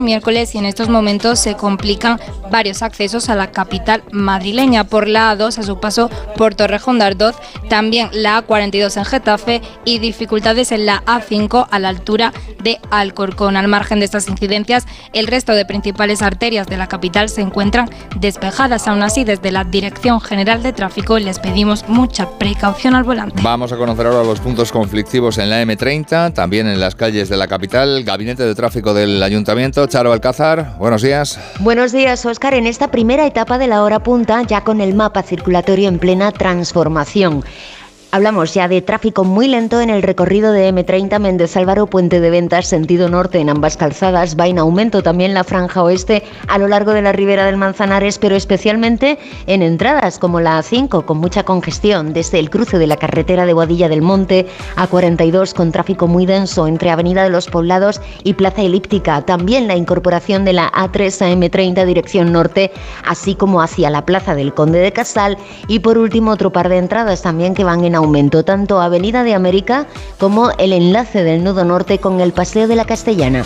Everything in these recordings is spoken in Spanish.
miércoles y en estos momentos se complican varios accesos a la capital madrileña por la A2 a su paso por Torrejón de Ardoz, también la A42 en Getafe y dificultades en la A5 a la altura de Alcorcón. Al margen de estas incidencias, el resto de principales arterias de la capital se encuentran despejadas. Aún así, desde la Dirección General de Tráfico les pedimos mucha precaución al volante. Vamos a conocer ahora los puntos conflictivos en la M30, también en las calles de la capital. Gabinete de Tráfico del Ayuntamiento. Charo Alcázar, buenos días. Buenos días, Óscar. En esta primera etapa de la hora punta, ya con el mapa circulatorio en plena transformación. Hablamos ya de tráfico muy lento en el recorrido de M30 Méndez Álvaro, Puente de Ventas, sentido norte en ambas calzadas. Va en aumento también la franja oeste a lo largo de la ribera del Manzanares, pero especialmente en entradas como la A5, con mucha congestión desde el cruce de la carretera de Boadilla del Monte, A42 con tráfico muy denso entre Avenida de los Poblados y Plaza Elíptica. También la incorporación de la A3 a M30 dirección norte, así como hacia la Plaza del Conde de Casal. Y por último, otro par de entradas también que van en aumento, tanto Avenida de América como el enlace del nudo norte con el Paseo de la Castellana.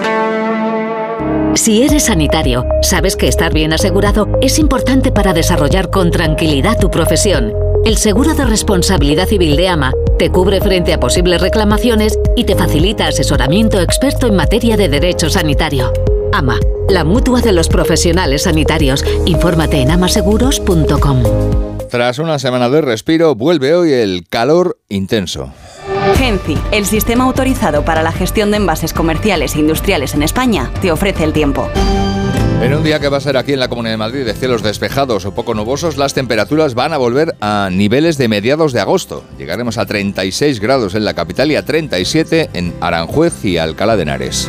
Si eres sanitario, sabes que estar bien asegurado es importante para desarrollar con tranquilidad tu profesión. El seguro de responsabilidad civil de AMA te cubre frente a posibles reclamaciones y te facilita asesoramiento experto en materia de derecho sanitario. AMA, la mutua de los profesionales sanitarios. Infórmate en amaseguros.com. Tras una semana de respiro, vuelve hoy el calor intenso. Genci, el sistema autorizado para la gestión de envases comerciales e industriales en España, te ofrece el tiempo. En un día que va a ser aquí en la Comunidad de Madrid de cielos despejados o poco nubosos, las temperaturas van a volver a niveles de mediados de agosto. Llegaremos a 36 grados en la capital y a 37 en Aranjuez y Alcalá de Henares.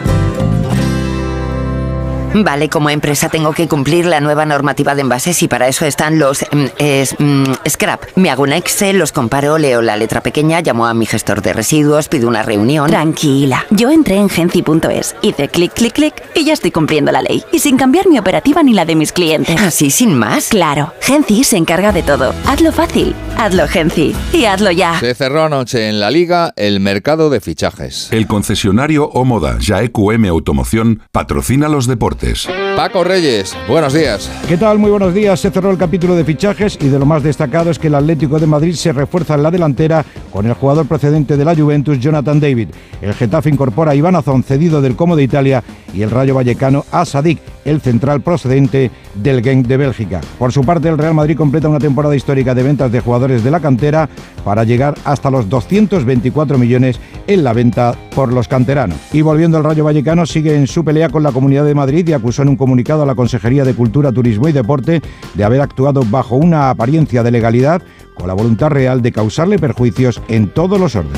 Vale, como empresa tengo que cumplir la nueva normativa de envases y para eso están los scrap. Me hago un Excel, los comparo, leo la letra pequeña, llamo a mi gestor de residuos, pido una reunión. Tranquila, yo entré en Genci.es, hice clic, clic, clic y ya estoy cumpliendo la ley. Y sin cambiar mi operativa ni la de mis clientes. ¿Así sin más? Claro, Genci se encarga de todo. Hazlo fácil, hazlo Genci y hazlo ya. Se cerró anoche en la Liga el mercado de fichajes. El concesionario Omoda Jaeq Automoción patrocina los deportes. Paco Reyes, buenos días. ¿Qué tal? Muy buenos días. Se cerró el capítulo de fichajes y de lo más destacado es que el Atlético de Madrid se refuerza en la delantera con el jugador procedente de la Juventus, Jonathan David. El Getafe incorpora a Iván Azón, cedido del Como de Italia, y el Rayo Vallecano a Sadik, el central procedente del Genk de Bélgica. Por su parte, el Real Madrid completa una temporada histórica de ventas de jugadores de la cantera para llegar hasta los 224 millones en la venta por los canteranos. Y volviendo al Rayo Vallecano, sigue en su pelea con la Comunidad de Madrid y acusó en un comunicado a la Consejería de Cultura, Turismo y Deporte de haber actuado bajo una apariencia de legalidad con la voluntad real de causarle perjuicios en todos los órdenes.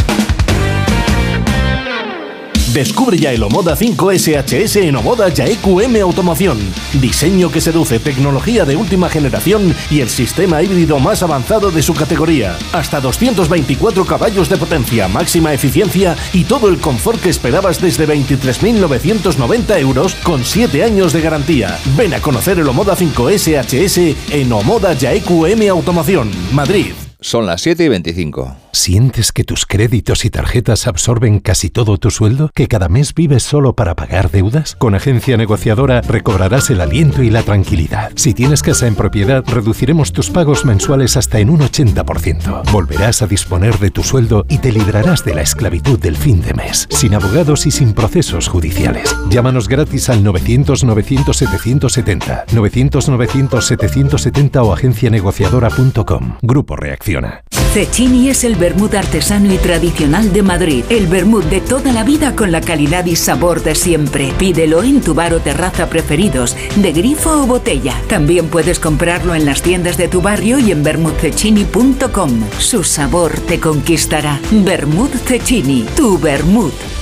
Descubre ya el Omoda 5 SHS en Omoda Jaeq Automoción. Diseño que seduce, tecnología de última generación y el sistema híbrido más avanzado de su categoría. Hasta 224 caballos de potencia, máxima eficiencia y todo el confort que esperabas desde 23.990 euros con 7 años de garantía. Ven a conocer el Omoda 5 SHS en Omoda Jaeq Automoción, Madrid. Son las 7:25. ¿Sientes que tus créditos y tarjetas absorben casi todo tu sueldo? ¿Que cada mes vives solo para pagar deudas? Con Agencia Negociadora recobrarás el aliento y la tranquilidad. Si tienes casa en propiedad, reduciremos tus pagos mensuales hasta en un 80%. Volverás a disponer de tu sueldo y te librarás de la esclavitud del fin de mes, sin abogados y sin procesos judiciales. Llámanos gratis al 900-900-770, 900-900-770 o agencianegociadora.com. Grupo Reacciona. Cecchini es el vermut artesano y tradicional de Madrid. El vermut de toda la vida con la calidad y sabor de siempre. Pídelo en tu bar o terraza preferidos, de grifo o botella. También puedes comprarlo en las tiendas de tu barrio y en vermutcecchini.com. Su sabor te conquistará. Vermut Cecchini, tu vermut.